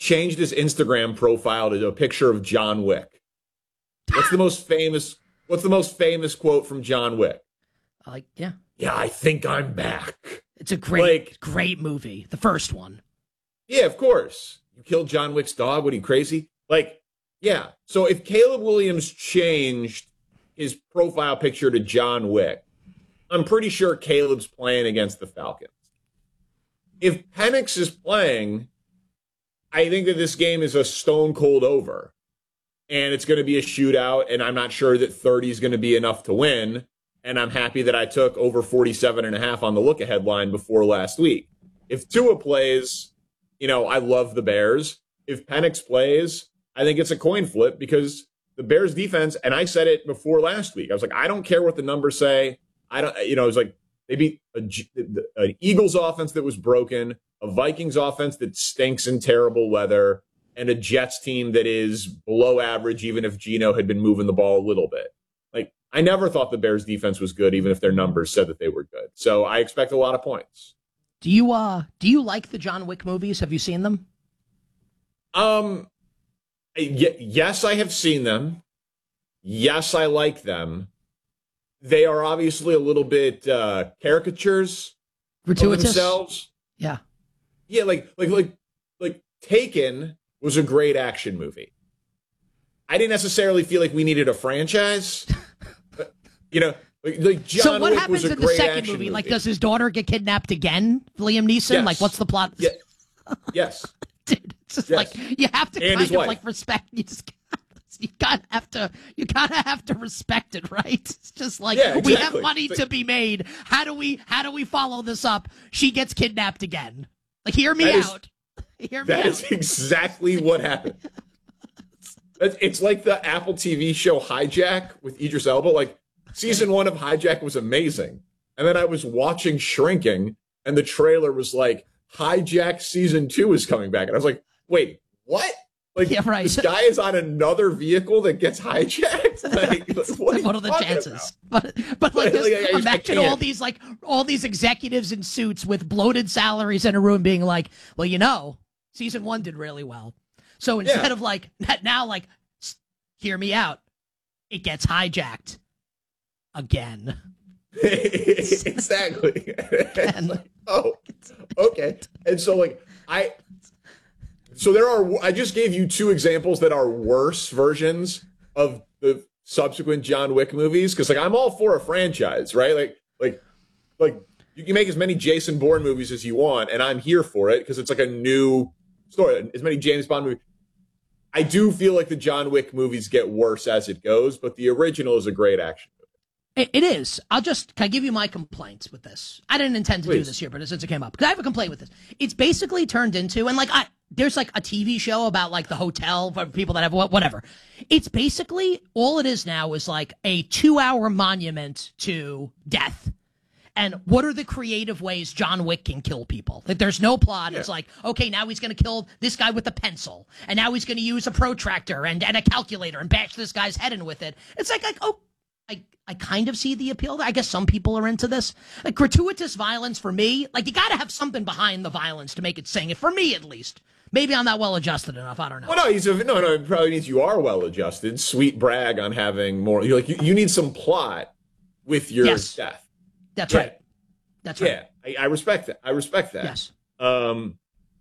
changed his Instagram profile to a picture of John Wick. What's the most famous quote from John Wick? Yeah. Yeah, I think I'm back. It's a great movie. The first one. Yeah, of course. You killed John Wick's dog. What, are you crazy? Yeah. So if Caleb Williams changed his profile picture to John Wick, I'm pretty sure Caleb's playing against the Falcons. If Penix is playing, I think that this game is a stone cold over. And it's going to be a shootout, and I'm not sure that 30 is going to be enough to win. And I'm happy that I took over 47.5 on the look-ahead line before last week. If Tua plays, I love the Bears. If Penix plays, I think it's a coin flip because the Bears defense, and I said it before last week, I was like, I don't care what the numbers say. It was like they beat an Eagles offense that was broken, a Vikings offense that stinks in terrible weather, and a Jets team that is below average, even if Geno had been moving the ball a little bit. I never thought the Bears defense was good, even if their numbers said that they were good. So I expect a lot of points. Do you like the John Wick movies? Have you seen them? Yes, I have seen them. Yes, I like them. They are obviously a little bit caricatures gratuitous of themselves. Yeah. Yeah, like Taken was a great action movie. I didn't necessarily feel like we needed a franchise. But, John so what Wick happens was a in the great second movie? Like, does his daughter get kidnapped again? Liam Neeson? Yes. Like, what's the plot? Yeah. Yes. Dude, it's just Yes. you have to And kind his of wife. respect. You gotta have to respect it, right? It's just like Yeah, we have exactly. money to be made. How do we follow this up? She gets kidnapped again. Like, hear me out. That is exactly what happened. It's like the Apple TV show Hijack with Idris Elba. Season 1 of Hijack was amazing. And then I was watching Shrinking, and the trailer was like, Hijack Season 2 is coming back. And I was like, wait, what? Yeah, right. This guy is on another vehicle that gets hijacked? What are the chances? About? But imagine all these executives in suits with bloated salaries in a room being like, well, season 1 did really well. So instead of now, hear me out, it gets hijacked again. Exactly. Oh, okay. And so I just gave you 2 examples that are worse versions of the subsequent John Wick movies. Cause I'm all for a franchise, right? Like you can make as many Jason Bourne movies as you want, and I'm here for it because it's like a new story. As many James Bond movies. I do feel like the John Wick movies get worse as it goes, but the original is a great action movie. It is. Can I give you my complaints with this? I didn't intend to do this here, but since it came up, because I have a complaint with this. It's basically turned into, and there's a TV show about the hotel for people that have whatever. It's basically, all it is now is a 2-hour monument to death. And what are the creative ways John Wick can kill people? There's no plot. Yeah. It's okay, now he's going to kill this guy with a pencil. And now he's going to use a protractor and a calculator and bash this guy's head in with it. It's I kind of see the appeal. I guess some people are into this. Gratuitous violence for me, you got to have something behind the violence to make it sing. For me, at least. Maybe I'm not well-adjusted enough. I don't know. Well, no, it probably means you are well-adjusted. Sweet brag on having more. You need some plot with your death. That's right. That's right. Yeah, I respect that. Yes. Some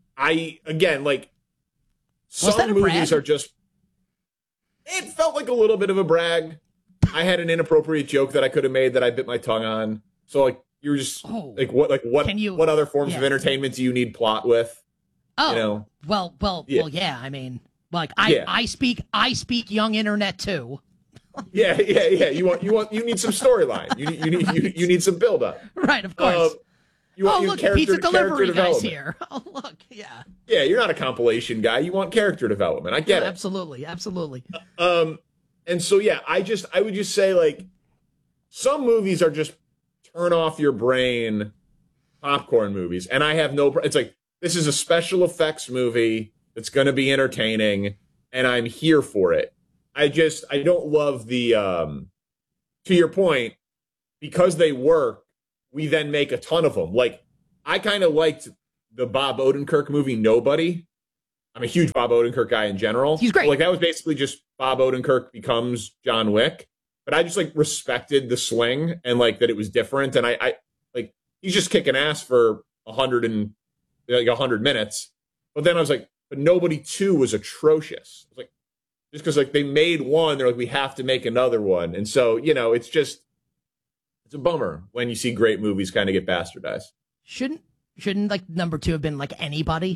movies brag? Are just. It felt like a little bit of a brag. I had an inappropriate joke that I could have made that I bit my tongue on. So you're just what other forms of entertainment do you need plot with? Oh, well, yeah. I mean, I speak young internet too. Yeah. You need some storyline. You need some build up. Right, of course. Look, pizza delivery guy's here. Oh, look, yeah. Yeah, you're not a compilation guy. You want character development. I get it. Absolutely. And so I would just say some movies are just turn off your brain popcorn movies, and I have no. It's this is a special effects movie that's going to be entertaining, and I'm here for it. I don't love the, to your point, because they work, we then make a ton of them. I kind of liked the Bob Odenkirk movie, Nobody. I'm a huge Bob Odenkirk guy in general. He's great. Like that was basically just Bob Odenkirk becomes John Wick. But I just like respected the swing and like that it was different. And I like he's just kicking ass for 100 minutes. But then I was like, but Nobody 2 was atrocious. I was like, just because like they made one, they're like, we have to make another one. And so, it's a bummer when you see great movies kind of get bastardized. Shouldn't like number 2 have been like Anybody?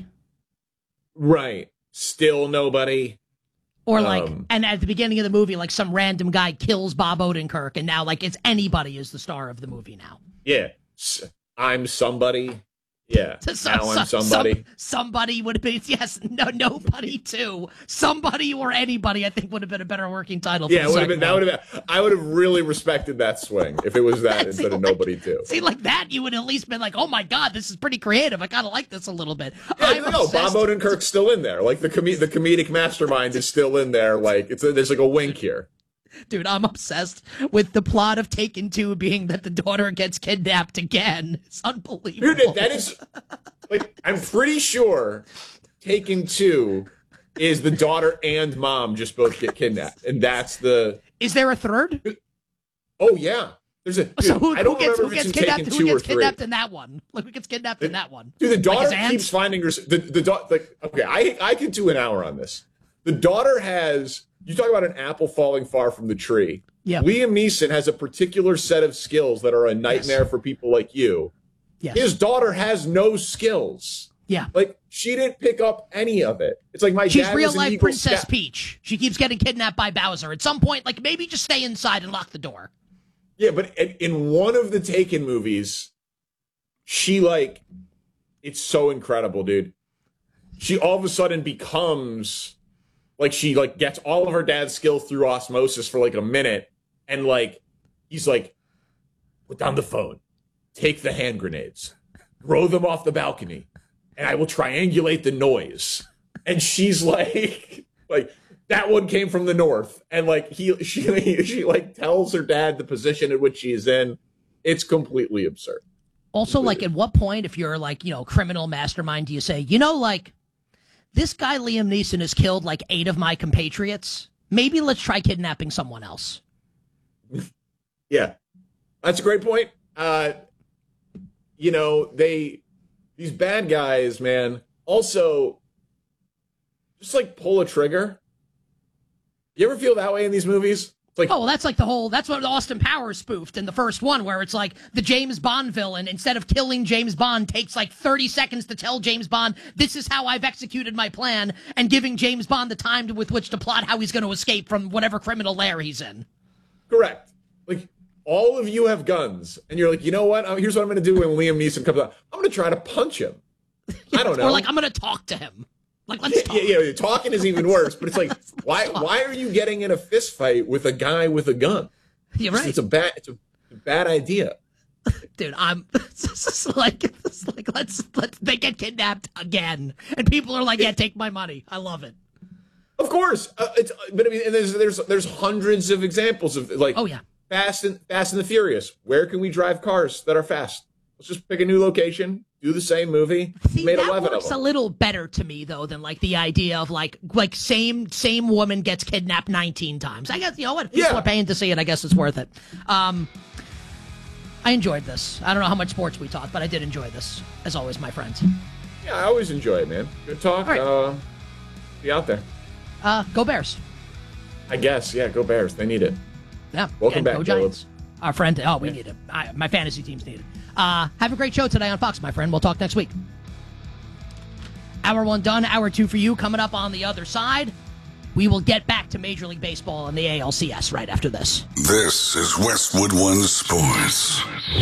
Right. Still Nobody. Or like, and at the beginning of the movie, like some random guy kills Bob Odenkirk, and now like it's Anybody is the star of the movie now. Yeah. I'm Somebody. Yeah. Now I'm Somebody. Somebody would have been, yes, Nobody 2. Somebody or Anybody, I think would have been a better working title. Yeah, it would have been. That would have been. I would have really respected that swing if it was that instead of Nobody 2. See, like that, you would at least been like, oh my God, this is pretty creative. I kind of like this a little bit. Yeah, Bob Odenkirk's still in there. Like the comedic mastermind is still in there. Like there's like a wink here. Dude, I'm obsessed with the plot of Taken 2 being that the daughter gets kidnapped again. It's unbelievable. Dude, that is, like, I'm pretty sure Taken 2 is the daughter and mom just both get kidnapped. And that's the... Is there a third? Oh, yeah. There's a... Dude, so who gets kidnapped? Who gets kidnapped in that one? Like, who gets kidnapped in that one? Dude, the daughter keeps finding her... The daughter... Like, okay, I could do an hour on this. The daughter has... You talk about an apple falling far from the tree. Yeah. Liam Neeson has a particular set of skills that are a nightmare for people like you. Yes. His daughter has no skills. Yeah. Like, she didn't pick up any of it. It's like my She's dad real was an life Eagle Princess Scout. Peach. She keeps getting kidnapped by Bowser. At some point, like, maybe just stay inside and lock the door. Yeah, but in one of the Taken movies, she, like, it's so incredible, dude. She all of a sudden becomes... Like, she, like, gets all of her dad's skills through osmosis for, like, a minute. And, like, he's like, put down the phone. Take the hand grenades. Throw them off the balcony. And I will triangulate the noise. And she's like, that one came from the north. And, like, she like, tells her dad the position in which she is in. It's completely absurd. Also, like, at what point, if you're, like, criminal mastermind, do you say, like, this guy, Liam Neeson, has killed like 8 of my compatriots. Maybe let's try kidnapping someone else. Yeah, that's a great point. These bad guys, man, also just like pull a trigger. You ever feel that way in these movies? Like, oh, well, that's like that's what Austin Powers spoofed in the first one, where it's like the James Bond villain, instead of killing James Bond, takes like 30 seconds to tell James Bond, this is how I've executed my plan, and giving James Bond the time with which to plot how he's going to escape from whatever criminal lair he's in. Correct. Like, all of you have guns, and you're like, you know what? Here's what I'm going to do when Liam Neeson comes out. I'm going to try to punch him. I don't know. Or like, I'm going to talk to him. Like, let's talk. Yeah, talking is even worse. But it's like, why are you getting in a fist fight with a guy with a gun? You're right. It's a bad idea. Dude, it's like let's they get kidnapped again, and people are like, yeah, take my money. I love it. Of course, but I mean, and there's hundreds of examples of like, oh yeah, Fast and the Furious. Where can we drive cars that are fast? Let's just pick a new location. Do the same movie. See, made that 11 works of them. a little better to me though than like the idea of like same woman gets kidnapped 19 times. I guess, you know what? If people are paying to see it, I guess it's worth it. I enjoyed this. I don't know how much sports we talked, but I did enjoy this, as always, my friends. Yeah, I always enjoy it, man. Good talk. All right. Be out there. Go Bears. I guess. Yeah, go Bears. They need it. Yeah. Welcome back, go Giants. Our friend. Oh, we need it. My fantasy teams need it. Have a great show today on Fox, my friend. We'll talk next week. Hour 1 done. Hour 2 for you. Coming up on the other side, we will get back to Major League Baseball and the ALCS right after this. This is Westwood One Sports.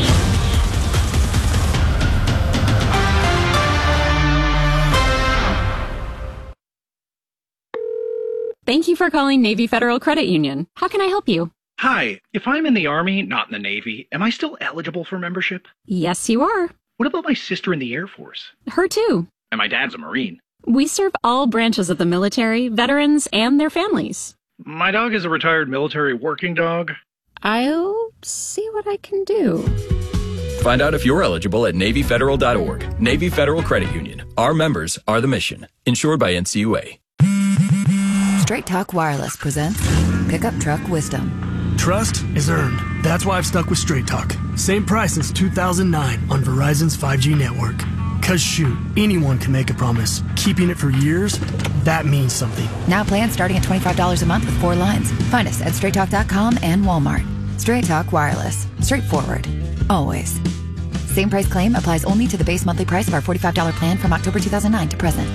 Thank you for calling Navy Federal Credit Union. How can I help you? Hi, if I'm in the Army, not in the Navy, am I still eligible for membership? Yes, you are. What about my sister in the Air Force? Her too. And my dad's a Marine. We serve all branches of the military, veterans, and their families. My dog is a retired military working dog. I'll see what I can do. Find out if you're eligible at NavyFederal.org. Navy Federal Credit Union. Our members are the mission. Insured by NCUA. Straight Talk Wireless presents Pickup Truck Wisdom. Trust is earned. That's why I've stuck with Straight Talk. Same price since 2009 on Verizon's 5G network. Cause shoot, anyone can make a promise. Keeping it for years, that means something. Now plans starting at $25 a month with 4 lines. Find us at straighttalk.com and Walmart. Straight Talk Wireless. Straightforward. Always. Same price claim applies only to the base monthly price of our $45 plan from October 2009 to present.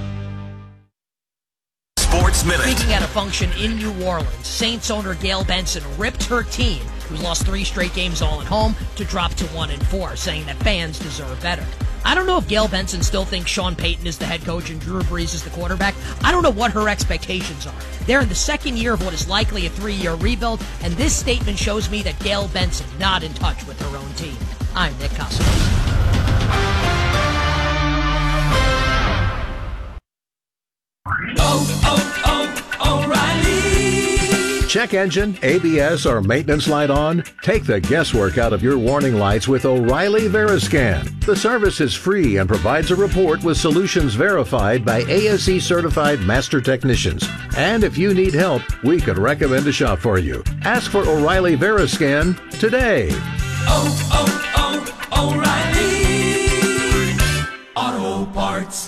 Sports Minute. Speaking at a function in New Orleans, Saints owner Gail Benson ripped her team, who lost 3 straight games all at home, to drop to 1-4, saying that fans deserve better. I don't know if Gail Benson still thinks Sean Payton is the head coach and Drew Brees is the quarterback. I don't know what her expectations are. They're in the second year of what is likely a 3-year rebuild, and this statement shows me that Gail Benson not in touch with her own team. I'm Nick Costos. O'Reilly. Check engine, ABS, or maintenance light on? Take the guesswork out of your warning lights with O'Reilly Veriscan. The service is free and provides a report with solutions verified by ASE certified master technicians. And if you need help, we could recommend a shop for you. Ask for O'Reilly Veriscan today. O'Reilly Auto Parts.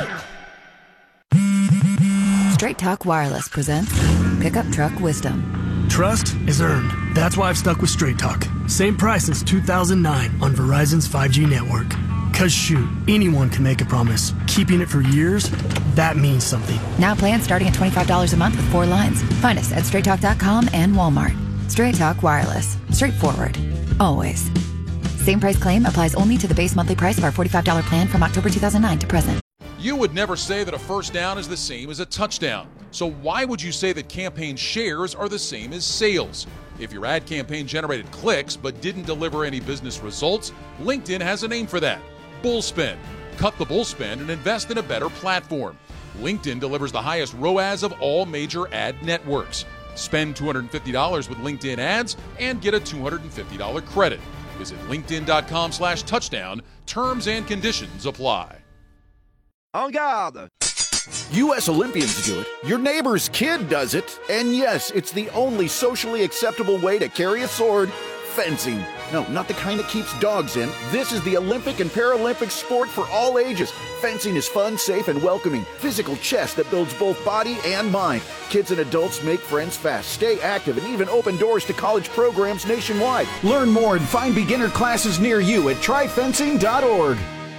Straight Talk Wireless presents Pickup Truck Wisdom. Trust is earned. That's why I've stuck with Straight Talk. Same price since 2009 on Verizon's 5G network. Cause shoot, anyone can make a promise. Keeping it for years, that means something. Now plans starting at $25 a month with 4 lines. Find us at straighttalk.com and Walmart. Straight Talk Wireless. Straightforward. Always. Same price claim applies only to the base monthly price of our $45 plan from October 2009 to present. You would never say that a first down is the same as a touchdown. So why would you say that campaign shares are the same as sales? If your ad campaign generated clicks but didn't deliver any business results, LinkedIn has a name for that. Bullspend. Cut the bullspend and invest in a better platform. LinkedIn delivers the highest ROAS of all major ad networks. Spend $250 with LinkedIn ads and get a $250 credit. Visit linkedin.com/touchdown. Terms and conditions apply. En garde! U.S. Olympians do it, your neighbor's kid does it, and yes, it's the only socially acceptable way to carry a sword, fencing. No, not the kind that keeps dogs in. This is the Olympic and Paralympic sport for all ages. Fencing is fun, safe, and welcoming. Physical chess that builds both body and mind. Kids and adults make friends fast, stay active, and even open doors to college programs nationwide. Learn more and find beginner classes near you at tryfencing.org.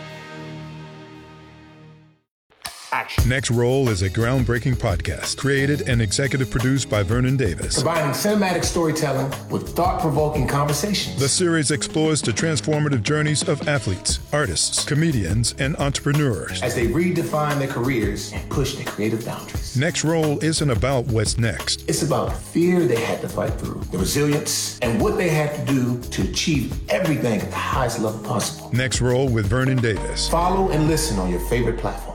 Next Roll is a groundbreaking podcast created and executive produced by Vernon Davis. Combining cinematic storytelling with thought-provoking conversations. The series explores the transformative journeys of athletes, artists, comedians, and entrepreneurs as they redefine their careers and push their creative boundaries. Next Roll isn't about what's next. It's about the fear they had to fight through, the resilience, and what they had to do to achieve everything at the highest level possible. Next Roll with Vernon Davis. Follow and listen on your favorite platform.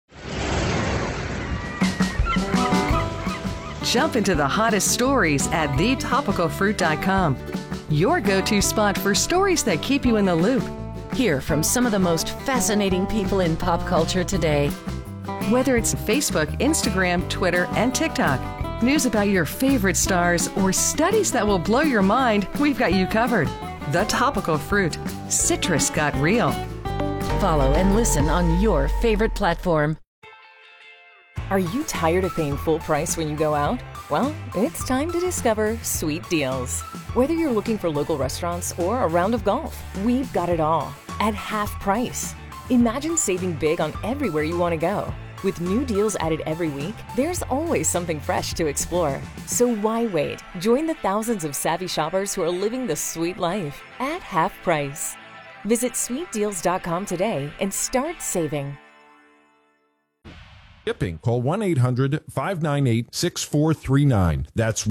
Jump into the hottest stories at thetopicalfruit.com. Your go-to spot for stories that keep you in the loop. Hear from some of the most fascinating people in pop culture today. Whether it's Facebook, Instagram, Twitter, and TikTok, news about your favorite stars, or studies that will blow your mind, we've got you covered. The Topical Fruit. Citrus got real. Follow and listen on your favorite platform. Are you tired of paying full price when you go out? Well, it's time to discover Sweet Deals. Whether you're looking for local restaurants or a round of golf, we've got it all at half price. Imagine saving big on everywhere you want to go. With new deals added every week, there's always something fresh to explore. So why wait? Join the thousands of savvy shoppers who are living the sweet life at half price. Visit sweetdeals.com today and start saving. Shipping. Call 1-800-598-6439. That's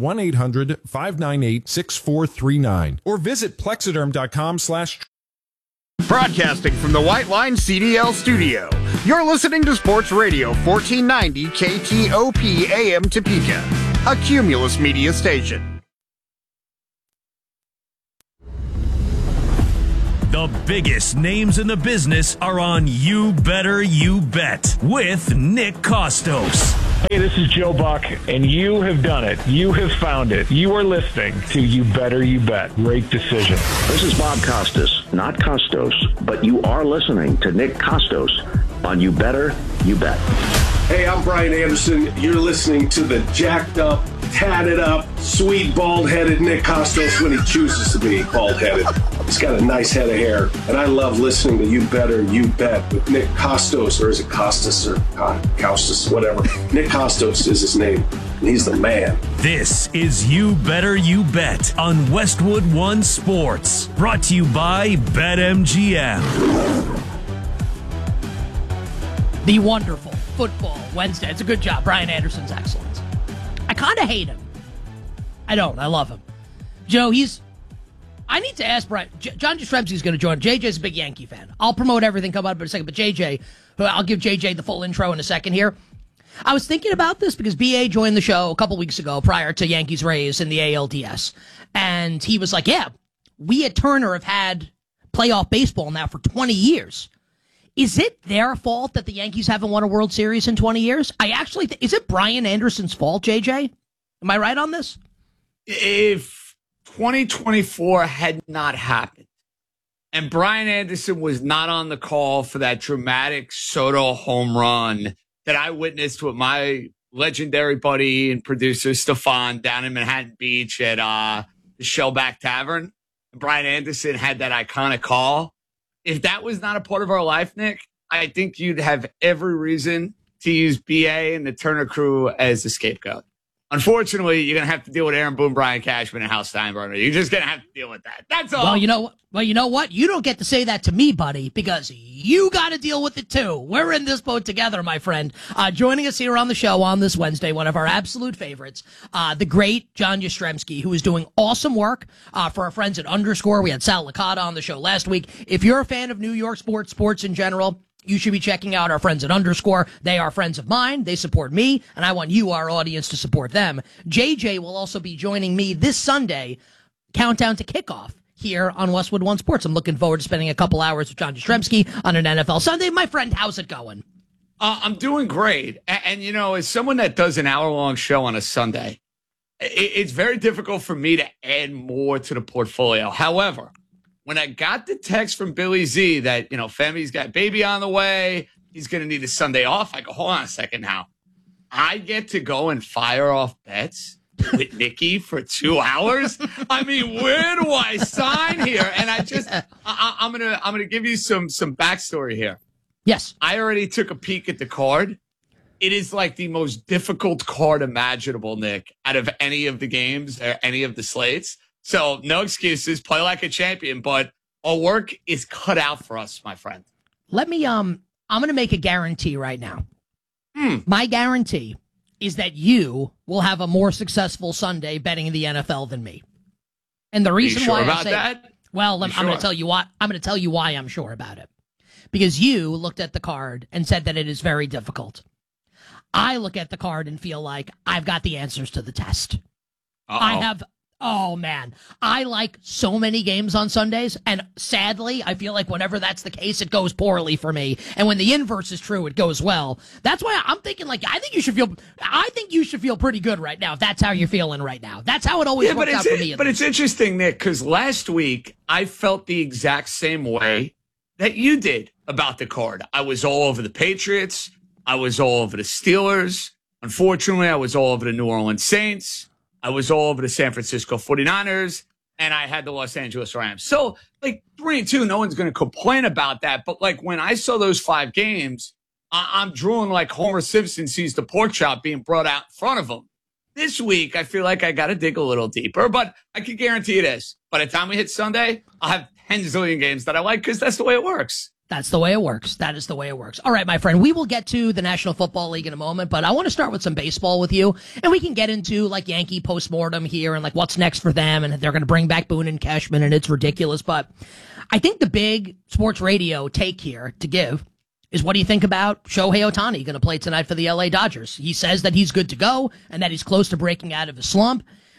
1-800-598-6439. Or visit plexiderm.com/ Broadcasting from the White Line CDL studio, you're listening to Sports Radio 1490 KTOP AM Topeka, a Cumulus media station. The biggest names in the business are on You Better You Bet with Nick Kostos. Hey, this is Joe Buck, and you have done it. You have found it. You are listening to You Better You Bet. Great decision. This is Bob Costas, not Costos, but you are listening to Nick Kostos on You Better You Bet. Hey, I'm Brian Anderson. You're listening to the jacked up, tatted up, sweet, bald-headed Nick Kostos when he chooses to be bald-headed. He's got a nice head of hair, and I love listening to You Better You Bet with Nick Kostos, or is it Costas or Kostas, whatever. Nick Kostos is his name, and he's the man. This is You Better You Bet on Westwood One Sports, brought to you by BetMGM. The wonderful Football Wednesday. It's a good job. Brian Anderson's excellent. I kind of hate him. I don't. I love him. Joe, I need to ask Brian. John Jastrzemski's going to join. JJ's a big Yankee fan. I'll promote everything come up in a second. But JJ, I'll give JJ the full intro in a second here. I was thinking about this because BA joined the show a couple weeks ago prior to Yankees Rays in the ALDS. And he was like, yeah, we at Turner have had playoff baseball now for 20 years. Is it their fault that the Yankees haven't won a World Series in 20 years? I actually is it Brian Anderson's fault, JJ? Am I right on this? If 2024 had not happened and Brian Anderson was not on the call for that dramatic Soto home run that I witnessed with my legendary buddy and producer Stefan down in Manhattan Beach at the Shellback Tavern, Brian Anderson had that iconic call. If that was not a part of our life, Nick, I think you'd have every reason to use BA and the Turner crew as the scapegoat. Unfortunately, you're going to have to deal with Aaron Boone, Brian Cashman, and Hal Steinbrenner. You're just going to have to deal with that. That's all. Well, you know what? You don't get to say that to me, buddy, because you got to deal with it, too. We're in this boat together, my friend. Joining us here on the show on this Wednesday, one of our absolute favorites, the great John Jastrzemski, who is doing awesome work for our friends at Underscore. We had Sal Licata on the show last week. If you're a fan of New York sports in general, you should be checking out our friends at Underscore. They are friends of mine. They support me, and I want you, our audience, to support them. JJ will also be joining me this Sunday, countdown to kickoff here on Westwood One Sports. I'm looking forward to spending a couple hours with John Jastrzemski on an NFL Sunday. My friend, how's it going? I'm doing great. And, you know, as someone that does an hour-long show on a Sunday, it's very difficult for me to add more to the portfolio. However, when I got the text from Billy Z that, you know, Femi's got baby on the way, he's going to need a Sunday off, I go, hold on a second now. I get to go and fire off bets with Nikki for 2 hours? I mean, where do I sign here? And I'm gonna give you some backstory here. Yes. I already took a peek at the card. It is like the most difficult card imaginable, Nick, out of any of the games or any of the slates. So no excuses, play like a champion, but our work is cut out for us, my friend. Let me, I'm going to make a guarantee right now. My guarantee is that you will have a more successful Sunday betting in the NFL than me. And the reason why I say that? Well, I'm going to tell you why. I'm going to tell you why I'm sure about it. Because you looked at the card and said that it is very difficult. I look at the card and feel like I've got the answers to the test. Oh, man. I like so many games on Sundays, and sadly, I feel like whenever that's the case, it goes poorly for me. And when the inverse is true, it goes well. That's why I'm thinking, like, I think you should feel pretty good right now, if that's how you're feeling right now. That's how it always works out for me. But it's interesting, Nick, because last week, I felt the exact same way that you did about the card. I was all over the Patriots. I was all over the Steelers. Unfortunately, I was all over the New Orleans Saints. I was all over the San Francisco 49ers, and I had the Los Angeles Rams. So, like, 3-2, no one's going to complain about that. But, like, when I saw those 5 games, I'm drooling like Homer Simpson sees the pork chop being brought out in front of him. This week, I feel like I got to dig a little deeper, but I can guarantee you this. By the time we hit Sunday, I'll have 10 zillion games that I like because that's the way it works. That's the way it works. That is the way it works. All right, my friend, we will get to the National Football League in a moment, but I want to start with some baseball with you, and we can get into, like, Yankee postmortem here and, like, what's next for them, and they're going to bring back Boone and Cashman, and it's ridiculous. But I think the big sports radio take here to give is, what do you think about Shohei Ohtani going to play tonight for the LA Dodgers? He says that he's good to go and that he's close to breaking out of his slump.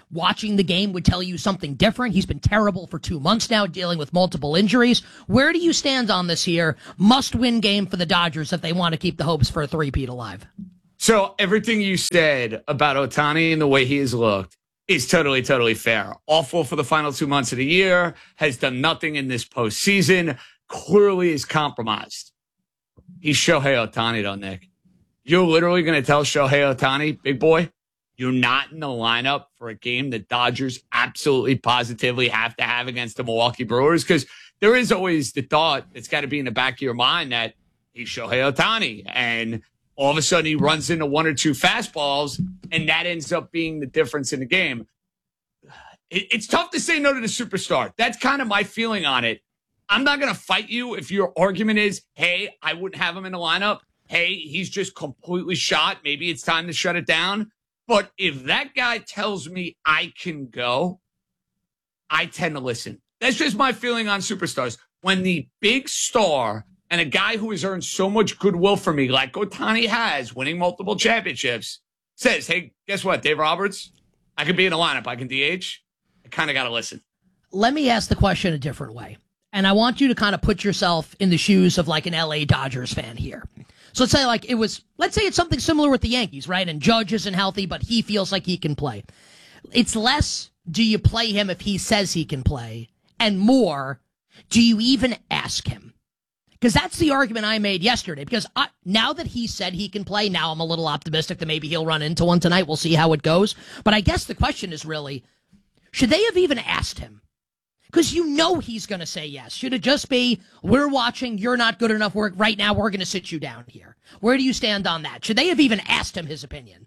watching the game would tell you something different. He's been terrible for 2 months now, dealing with multiple injuries. Where do you stand on this here? Must-win game for the Dodgers if they want to keep the hopes for a three-peat alive. So everything you said about Ohtani and the way he has looked is totally, totally fair. Awful for the final 2 months of the year, has done nothing in this postseason, clearly is compromised. He's Shohei Ohtani, though, Nick. You're literally going to tell Shohei Ohtani, big boy, you're not in the lineup for a game the Dodgers absolutely positively have to have against the Milwaukee Brewers? Because there is always the thought that's got to be in the back of your mind that he's Shohei Ohtani. And all of a sudden he runs into one or two fastballs, and that ends up being the difference in the game. It's tough to say no to the superstar. That's kind of my feeling on it. I'm not going to fight you if your argument is, hey, I wouldn't have him in the lineup. Hey, he's just completely shot. Maybe it's time to shut it down. But if that guy tells me I can go, I tend to listen. That's just my feeling on superstars. When the big star and a guy who has earned so much goodwill for me, like Ohtani has, winning multiple championships, says, hey, guess what, Dave Roberts? I can be in the lineup. I can DH. I kind of got to listen. Let me ask the question a different way. And I want you to kind of put yourself in the shoes of like an LA Dodgers fan here. So let's say it's something similar with the Yankees, right? And Judge isn't healthy, but he feels like he can play. It's less, do you play him if he says he can play? And more, do you even ask him? Because that's the argument I made yesterday. Because now that he said he can play, now I'm a little optimistic that maybe he'll run into one tonight. We'll see how it goes. But I guess the question is really, should they have even asked him? Because you know he's going to say yes. Should it just be, we're watching, you're not good enough work right now, we're going to sit you down here? Where do you stand on that? Should they have even asked him his opinion?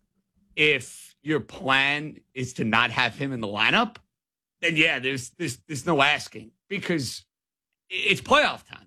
If your plan is to not have him in the lineup, then yeah, there's no asking, because it's playoff time.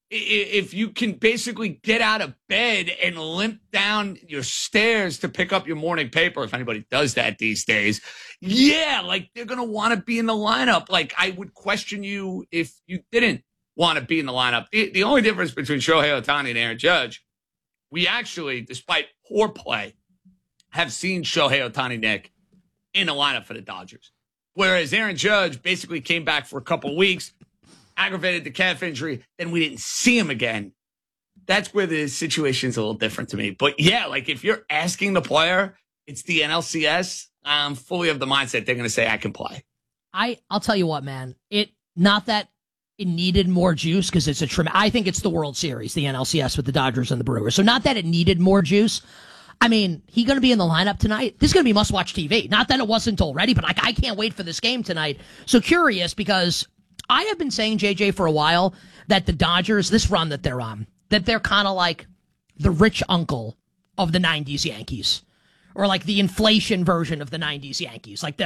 If you can basically get out of bed and limp down your stairs to pick up your morning paper, if anybody does that these days, yeah, like they're going to want to be in the lineup. Like I would question you if you didn't want to be in the lineup. The only difference between Shohei Ohtani and Aaron Judge, we actually, despite poor play, have seen Shohei Ohtani, Nick, in the lineup for the Dodgers. Whereas Aaron Judge basically came back for a couple of weeks, aggravated the calf injury, then we didn't see him again. That's where the situation's a little different to me. But yeah, like if you're asking the player, it's the NLCS, I'm fully of the mindset they're going to say, I can play. I'll tell you what, man. Not that it needed more juice, because I think it's the World Series, the NLCS with the Dodgers and the Brewers. So not that it needed more juice. I mean, he's going to be in the lineup tonight. This is going to be must-watch TV. Not that it wasn't already, but I can't wait for this game tonight. So curious, because I have been saying, JJ, for a while, that the Dodgers, this run that they're on, that they're kind of like the rich uncle of the 90s Yankees. Or like the inflation version of the 90s Yankees. Like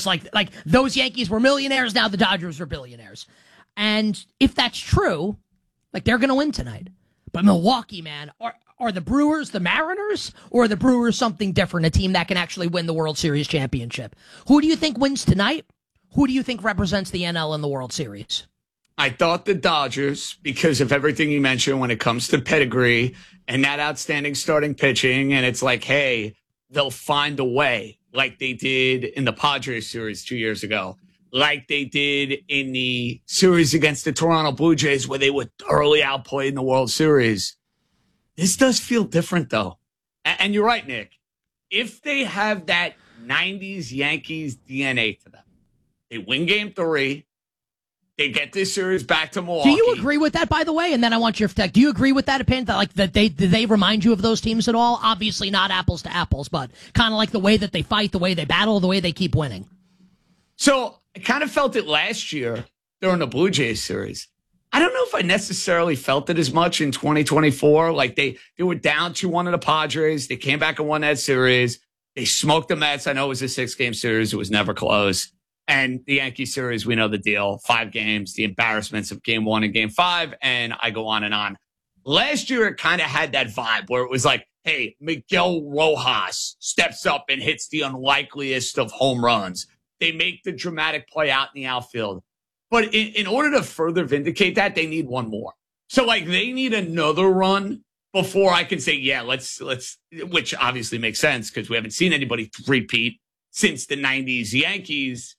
those Yankees were millionaires, now the Dodgers are billionaires. And if that's true, like they're going to win tonight. But Milwaukee, man, are the Brewers the Mariners? Or are the Brewers something different, a team that can actually win the World Series championship? Who do you think wins tonight? Who do you think represents the NL in the World Series? I thought the Dodgers, because of everything you mentioned when it comes to pedigree and that outstanding starting pitching. And it's like, hey, they'll find a way, like they did in the Padres series 2 years ago, like they did in the series against the Toronto Blue Jays, where they were thoroughly outplayed in the World Series. This does feel different, though. And you're right, Nick. If they have that 90s Yankees DNA to them, they win game 3. They get this series back to Milwaukee. Do you agree with that, by the way? And then I want your take. Do you agree with that opinion? That do they remind you of those teams at all? Obviously not apples to apples, but kind of like the way that they fight, the way they battle, the way they keep winning. So I kind of felt it last year during the Blue Jays series. I don't know if I necessarily felt it as much in 2024. Like they were down 2-1 to the Padres. They came back and won that series. They smoked the Mets. I know it was a 6-game series. It was never close. And the Yankee series, we know the deal. 5 games, the embarrassments of game 1 and game 5, and I go on and on. Last year, it kind of had that vibe where it was like, hey, Miguel Rojas steps up and hits the unlikeliest of home runs. They make the dramatic play out in the outfield. But in order to further vindicate that, they need one more. So, like, they need another run before I can say, yeah, let's which obviously makes sense because we haven't seen anybody repeat since the 90s Yankees.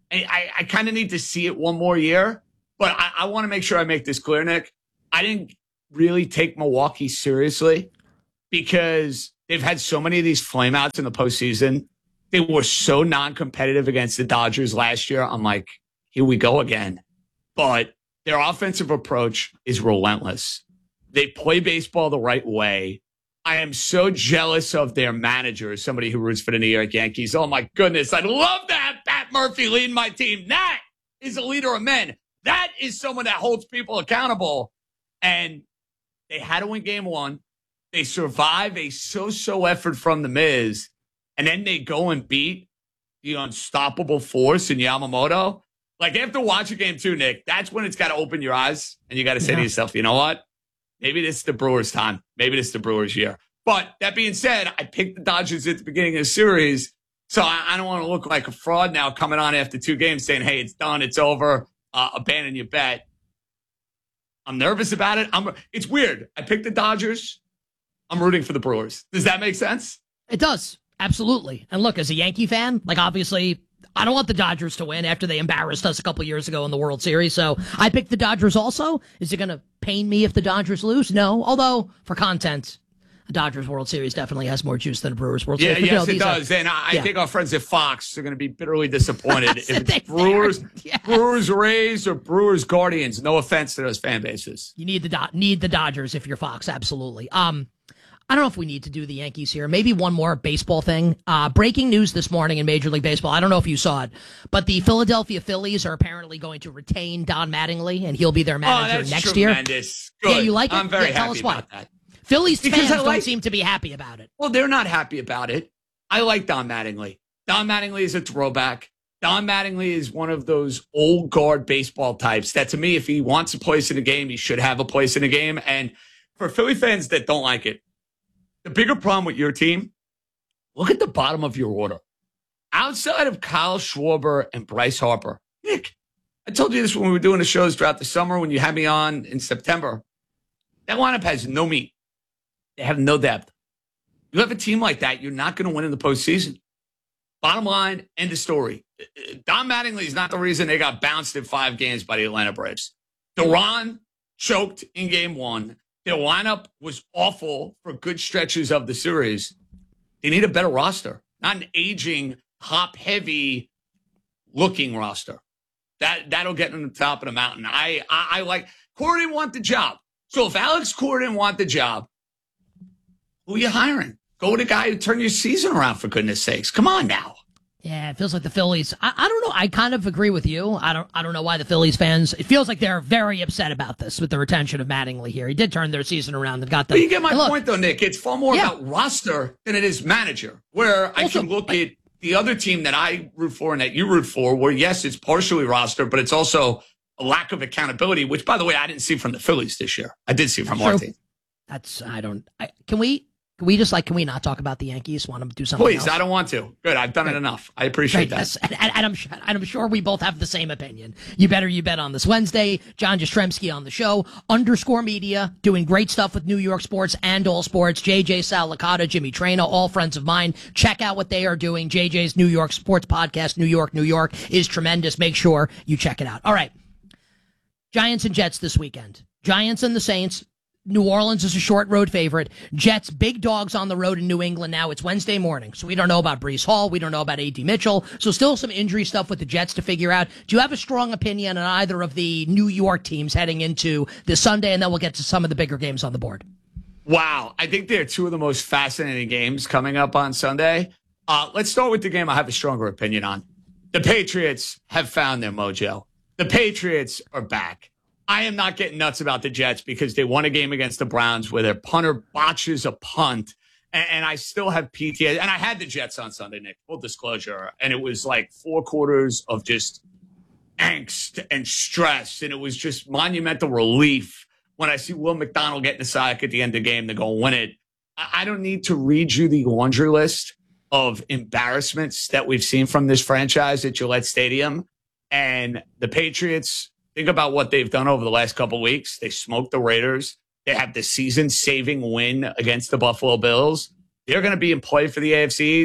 I kind of need to see it one more year, but I want to make sure I make this clear, Nick. I didn't really take Milwaukee seriously because they've had so many of these flameouts in the postseason. They were so non-competitive against the Dodgers last year. I'm like, here we go again. But their offensive approach is relentless. They play baseball the right way. I am so jealous of their manager, somebody who roots for the New York Yankees. Oh, my goodness. I'd love to have Pat Murphy leading my team. That is a leader of men. That is someone that holds people accountable. And they had to win game one. They survive a so-so effort from the Miz. And then they go and beat the unstoppable force in Yamamoto. Like, after watching game two, Nick, that's when it's got to open your eyes. And you got to say to yourself, you know what? Maybe this is the Brewers' time. Maybe this is the Brewers' year. But that being said, I picked the Dodgers at the beginning of the series. So I don't want to look like a fraud now coming on after two games saying, hey, it's done, it's over, abandon your bet. I'm nervous about it. It's weird. I picked the Dodgers. I'm rooting for the Brewers. Does that make sense? It does. Absolutely. And look, as a Yankee fan, like, obviously, I don't want the Dodgers to win after they embarrassed us a couple years ago in the World Series. So I picked the Dodgers also. Is it going to pain me if the Dodgers lose? No. Although, for content, a Dodgers World Series definitely has more juice than a Brewers World Series. Yes, it does. And I think our friends at Fox are going to be bitterly disappointed if it's Brewers Rays or Brewers Guardians. No offense to those fan bases. You need the Dodgers if you're Fox. Absolutely. I don't know if we need to do the Yankees here. Maybe one more baseball thing. Breaking news this morning in Major League Baseball. I don't know if you saw it, but the Philadelphia Phillies are apparently going to retain Don Mattingly, and he'll be their manager next year. Tremendous. Yeah, you like it? I'm very tell us happy why. about that. Phillies fans don't seem to be happy about it. Well, they're not happy about it. I like Don Mattingly. Don Mattingly is a throwback. Don Mattingly is one of those old guard baseball types that, to me, if he wants a place in the game, he should have a place in the game. And for Philly fans that don't like it, the bigger problem with your team, look at the bottom of your order. Outside of Kyle Schwarber and Bryce Harper, Nick, I told you this when we were doing the shows throughout the summer when you had me on in September. That lineup has no meat. They have no depth. You have a team like that, you're not going to win in the postseason. Bottom line, end of story. Don Mattingly is not the reason they got bounced in 5 games by the Atlanta Braves. Duran choked in game one. Their lineup was awful for good stretches of the series. They need a better roster, not an aging, hop-heavy looking roster. That'll get them to the top of the mountain. I like Cora didn't want the job. So if Alex Cora didn't want the job, who are you hiring? Go with a guy who turned your season around, for goodness sakes. Come on now. Yeah, it feels like the Phillies. I don't know. I kind of agree with you. I don't know why the Phillies fans. It feels like they're very upset about this with the retention of Mattingly here. He did turn their season around and got them. But you get my point, though, Nick. It's far more about roster than it is manager. Where I can look at the other team that I root for and that you root for, where yes, it's partially roster, but it's also a lack of accountability. Which, by the way, I didn't see from the Phillies this year. I did see from our team. Can we not talk about the Yankees? Want to do something Please, else? I don't want to. Good, I've done it enough. I appreciate that. And I'm sure we both have the same opinion. You bet on this Wednesday. John Jastrzemski on the show. Underscore Media, doing great stuff with New York sports and all sports. JJ Sal Licata, Jimmy Traina, all friends of mine. Check out what they are doing. JJ's New York sports podcast, New York, is tremendous. Make sure you check it out. All right. Giants and Jets this weekend. Giants and the Saints. New Orleans is a short road favorite. Jets, big dogs on the road in New England now. It's Wednesday morning, so we don't know about Breece Hall. We don't know about A.D. Mitchell. So still some injury stuff with the Jets to figure out. Do you have a strong opinion on either of the New York teams heading into this Sunday? And then we'll get to some of the bigger games on the board. Wow. I think they're two of the most fascinating games coming up on Sunday. Let's start with the game I have a stronger opinion on. The Patriots have found their mojo. The Patriots are back. I am not getting nuts about the Jets because they won a game against the Browns where their punter botches a punt. And I still have PTSD. And I had the Jets on Sunday, Nick, full disclosure. And it was like 4 quarters of just angst and stress. And it was just monumental relief when I see Will McDonald getting a sack at the end of the game to go win it. I don't need to read you the laundry list of embarrassments that we've seen from this franchise at Gillette Stadium. And the Patriots, think about what they've done over the last couple of weeks. They smoked the Raiders. They have the season-saving win against the Buffalo Bills. They're going to be in play for the AFC East.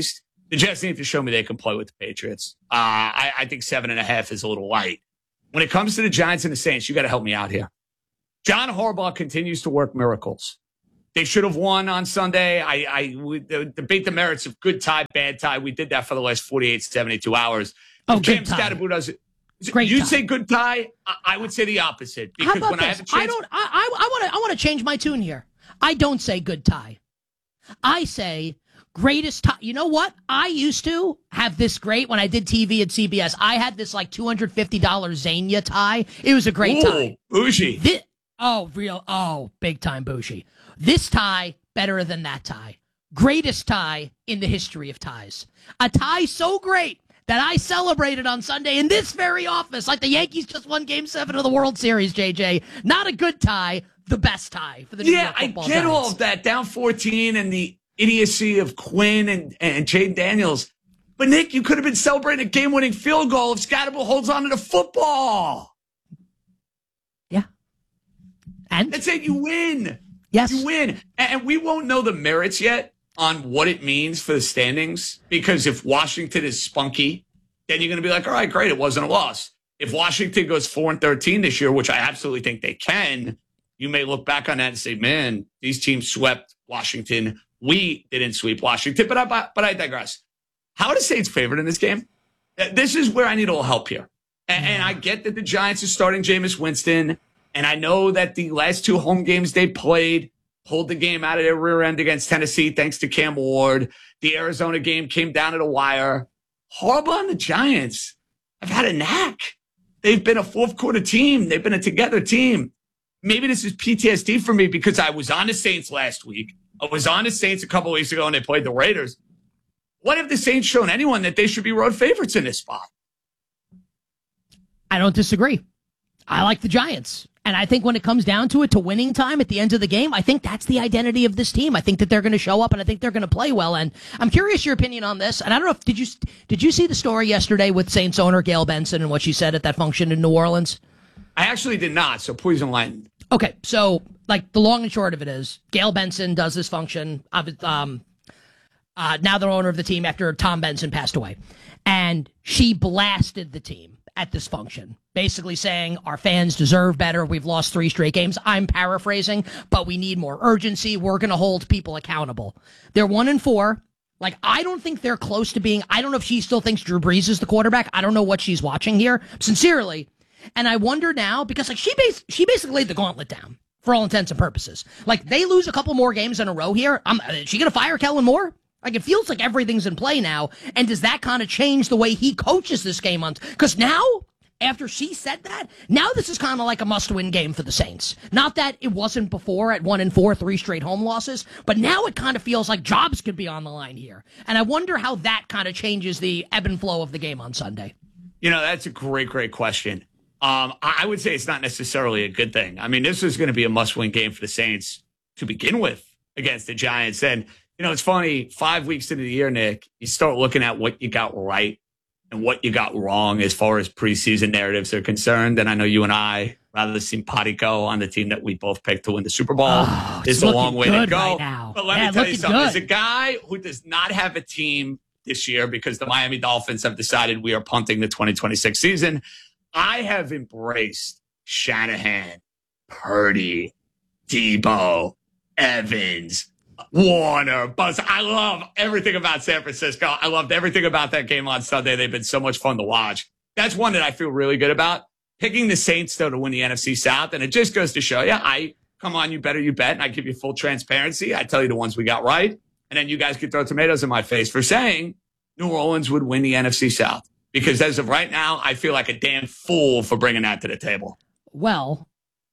The Jets need to show me they can play with the Patriots. I think 7.5 is a little light. When it comes to the Giants and the Saints, you got to help me out here. John Harbaugh continues to work miracles. They should have won on Sunday. We debate the merits of good tie, bad tie. We did that for the last 48, 72 hours. Oh, Cam good tie. Scatterbo does it. Great You tie. say good tie? I would say the opposite. How Because about when I this? have a chance, I want to change my tune here. I don't say good tie. I say greatest tie. You know what? I used to have this great when I did TV at CBS. I had this like $250 Zania tie. It was a great tie. Bougie. Big time bougie. This tie, better than that tie. Greatest tie in the history of ties. A tie so great that I celebrated on Sunday in this very office, like the Yankees just won Game 7 of the World Series, JJ. Not a good tie, the best tie for the New York Football I get Giants. all of that. Down 14 and the idiocy of Quinn and Jaden Daniels. But, Nick, you could have been celebrating a game-winning field goal if Scatterbo holds on to the football. Yeah. And? That's it. You win. Yes. You win. And we won't know the merits yet on what it means for the standings, because if Washington is spunky, then you're going to be like, all right, great, it wasn't a loss. If Washington goes 4-13 this year, which I absolutely think they can, you may look back on that and say, man, these teams swept Washington. We didn't sweep Washington, but I digress. How are the Saints favored in this game? This is where I need a little help here. And I get that the Giants are starting Jameis Winston, and I know that the last 2 home games they played pulled the game out of their rear end against Tennessee thanks to Cam Ward. The Arizona game came down to the wire. Harbaugh and the Giants have had a knack. They've been a fourth-quarter team. They've been a together team. Maybe this is PTSD for me because I was on the Saints last week. I was on the Saints a couple weeks ago and they played the Raiders. What have the Saints shown anyone that they should be road favorites in this spot? I don't disagree. I like the Giants. And I think when it comes down to it, to winning time at the end of the game, I think that's the identity of this team. I think that they're going to show up and I think they're going to play well. And I'm curious your opinion on this. And I don't know if, did you see the story yesterday with Saints owner Gail Benson and what she said at that function in New Orleans? I actually did not, so please enlighten. Okay, so like the long and short of it is Gail Benson does this function. Now they're owner of the team after Tom Benson passed away. And she blasted the team at this function, basically saying our fans deserve better. We've lost 3 straight games. I'm paraphrasing, but we need more urgency. We're going to hold people accountable. They're 1-4. Like, I don't think they're close to being, I don't know if she still thinks Drew Brees is the quarterback. I don't know what she's watching here, sincerely. And I wonder now, because like she basically laid the gauntlet down for all intents and purposes. Like, they lose a couple more games in a row here. Is she going to fire Kellen Moore? Like, it feels like everything's in play now. And does that kind of change the way he coaches this game on? Because now, after she said that, now this is kind of like a must-win game for the Saints. Not that it wasn't before at 1-4, 3 straight home losses, but now it kind of feels like jobs could be on the line here. And I wonder how that kind of changes the ebb and flow of the game on Sunday. You know, that's a great, great question. I would say it's not necessarily a good thing. I mean, this is going to be a must-win game for the Saints to begin with against the Giants. And, you know, it's funny, 5 weeks into the year, Nick, you start looking at what you got right and what you got wrong as far as preseason narratives are concerned. And I know you and I, rather than simpatico on the team that we both picked to win the Super Bowl, it's a long way to go. Right now. But let me tell you something. As a guy who does not have a team this year because the Miami Dolphins have decided we are punting the 2026 season, I have embraced Shanahan, Purdy, Debo, Evans, Warner, Buzz. I love everything about San Francisco. I loved everything about that game on Sunday. They've been so much fun to watch. That's one that I feel really good about. Picking the Saints, though, to win the NFC South, and it just goes to show you, come on, you better, you bet, and I give you full transparency. I tell you the ones we got right, and then you guys could throw tomatoes in my face for saying New Orleans would win the NFC South. Because as of right now, I feel like a damn fool for bringing that to the table. Well,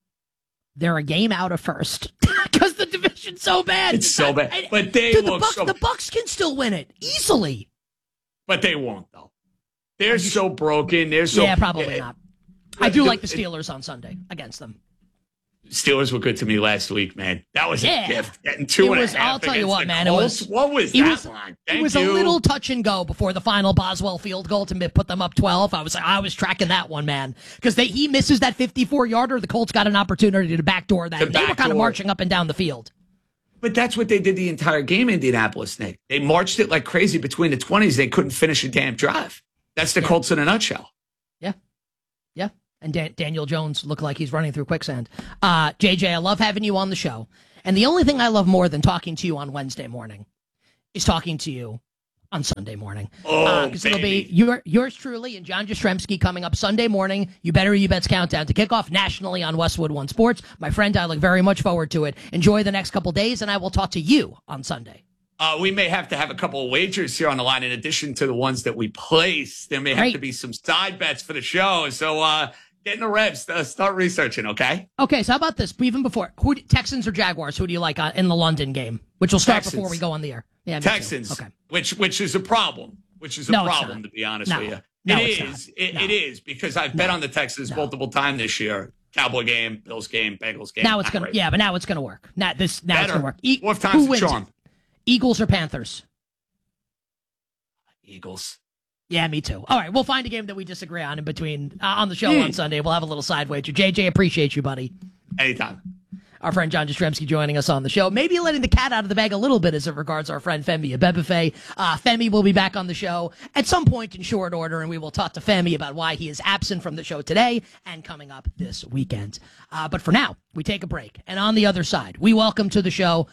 they're a game out of first because the division's so bad. It's so bad. But they dude, look the Bucks can still win it easily. But they won't, though. They're so broken. They're so probably not. I do like the Steelers on Sunday against them. Steelers were good to me last week, man. That was a gift. Getting 2.5. I'll tell you what, man. What was that line? It was a little touch and go before the final Boswell field goal to put them up 12. I was tracking that one, man, because he misses that 54-yarder. The Colts got an opportunity to backdoor that. They were kind of marching up and down the field. But that's what they did the entire game, Indianapolis, Nick. They marched it like crazy between the 20s. They couldn't finish a damn drive. That's the Colts in a nutshell. Yeah. Yeah. And Daniel Jones looked like he's running through quicksand. JJ, I love having you on the show. And the only thing I love more than talking to you on Wednesday morning is talking to you on Sunday morning. Because it'll be yours truly and John Jastrzemski coming up Sunday morning. You Better You Bet's countdown to kick off nationally on Westwood One Sports. My friend, I look very much forward to it. Enjoy the next couple days, and I will talk to you on Sunday. We may have to have a couple of wagers here on the line in addition to the ones that we place. There may have to be some side bets for the show. So get in the revs. Start researching, okay? Okay, so how about this? Even before, Texans or Jaguars, who do you like in the London game? Which will start before we go on the air. Yeah, Texans. Okay. Which is a problem. To be honest with you. It is because I've bet on the Texans multiple times this year. Cowboy game, Bills game, Bengals game. Now it's gonna but now it's gonna work. Now it's gonna work. Fourth time's the charm. Eagles or Panthers? Eagles. Yeah, me too. All right, we'll find a game that we disagree on in between on the show on Sunday. We'll have a little side wager. JJ, appreciate you, buddy. Anytime. Our friend John Jastrzemski joining us on the show. Maybe letting the cat out of the bag a little bit as it regards our friend Femi Abebefe. Femi will be back on the show at some point in short order, and we will talk to Femi about why he is absent from the show today and coming up this weekend. But for now, we take a break. And on the other side, we welcome to the show,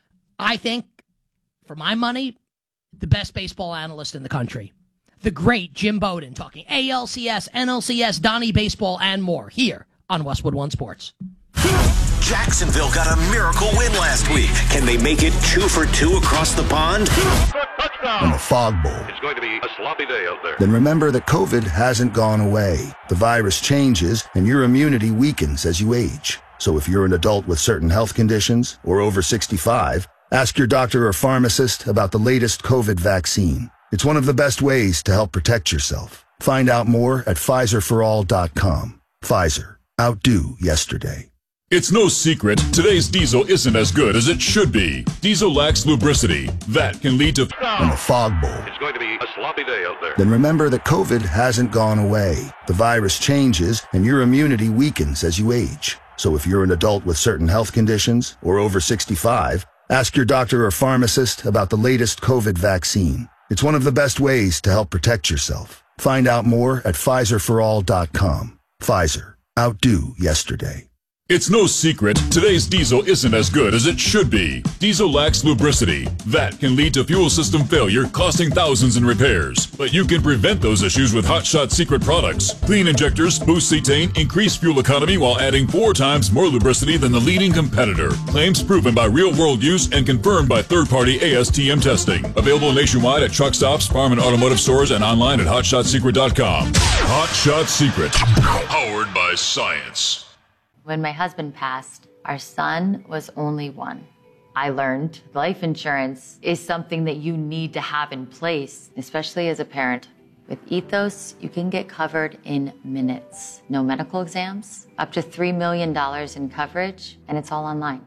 I think, for my money, the best baseball analyst in the country. The great Jim Bowden talking ALCS, NLCS, Donnie Baseball, and more here on Westwood One Sports. Jacksonville got a miracle win last week. Can they make it 2 for 2 across the pond? In the fog bowl. It's going to be a sloppy day out there. Then remember that COVID hasn't gone away. The virus changes and your immunity weakens as you age. So if you're an adult with certain health conditions or over 65, ask your doctor or pharmacist about the latest COVID vaccine. It's one of the best ways to help protect yourself. Find out more at PfizerForAll.com. Pfizer. Outdo yesterday. It's no secret, today's diesel isn't as good as it should be. Diesel lacks lubricity. That can lead to... In the fog bowl. It's going to be a sloppy day out there. Then remember that COVID hasn't gone away. The virus changes and your immunity weakens as you age. So if you're an adult with certain health conditions or over 65, ask your doctor or pharmacist about the latest COVID vaccine. It's one of the best ways to help protect yourself. Find out more at PfizerForAll.com. Pfizer. Outdo yesterday. It's no secret, today's diesel isn't as good as it should be. Diesel lacks lubricity. That can lead to fuel system failure, costing thousands in repairs. But you can prevent those issues with Hot Shot Secret products. Clean injectors, boost cetane, increase fuel economy while adding 4 times more lubricity than the leading competitor. Claims proven by real-world use and confirmed by third-party ASTM testing. Available nationwide at truck stops, farm and automotive stores, and online at HotShotSecret.com. Hot Shot Secret. Powered by science. When my husband passed, our son was only 1. I learned life insurance is something that you need to have in place, especially as a parent. With Ethos, you can get covered in minutes. No medical exams, up to $3 million in coverage, and it's all online.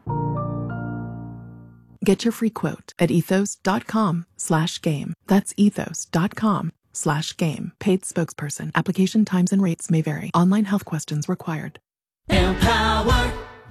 Get your free quote at ethos.com/game. That's ethos.com/game. Paid spokesperson. Application times and rates may vary. Online health questions required. Empower.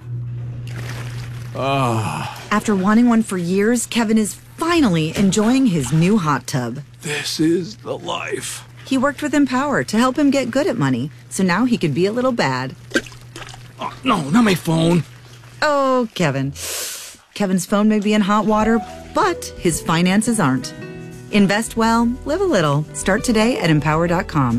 After wanting one for years, Kevin is finally enjoying his new hot tub. This is the life. He worked with Empower to help him get good at money, so now he can be a little bad. Oh, no, not my phone. Oh, Kevin. Kevin's phone may be in hot water, but his finances aren't. Invest well, live a little. Start today at Empower.com.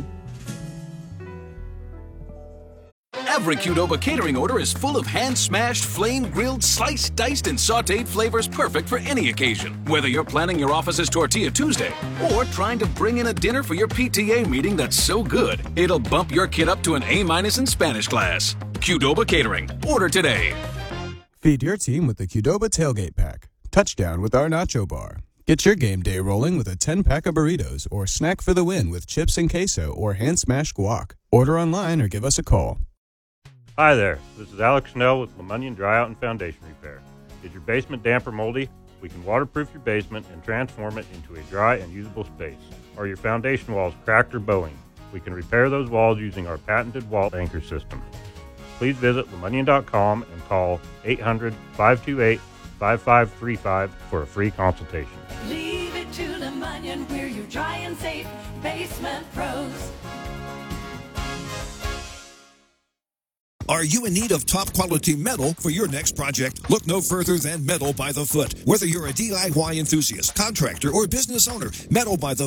Every Qdoba catering order is full of hand-smashed, flame-grilled, sliced, diced, and sautéed flavors perfect for any occasion. Whether you're planning your office's Tortilla Tuesday or trying to bring in a dinner for your PTA meeting that's so good, it'll bump your kid up to an A- in Spanish class. Qdoba Catering. Order today. Feed your team with the Qdoba Tailgate Pack. Touchdown with our Nacho Bar. Get your game day rolling with a 10-pack of burritos or snack for the win with chips and queso or hand-smashed guac. Order online or give us a call. Hi there, this is Alex Snell with LeMonion Dryout and Foundation Repair. Is your basement damp or moldy? We can waterproof your basement and transform it into a dry and usable space. Are your foundation walls cracked or bowing? We can repair those walls using our patented wall anchor system. Please visit LeMonion.com and call 5535 for a free consultation. Leave it to Lemunyon. We're your dry and safe basement pros. Are you in need of top quality metal for your next project? Look no further than Metal by the Foot. Whether you're a DIY enthusiast, contractor, or business owner, Metal by the